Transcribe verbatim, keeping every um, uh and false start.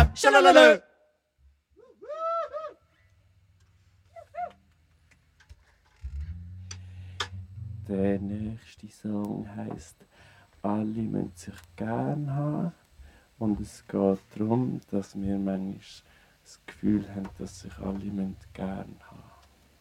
Schalalala, schalalala. Der nächste Song heisst «Alle müssen sich gern haben». Und es geht darum, dass wir manchmal das Gefühl haben, dass sich alle müssen gern haben.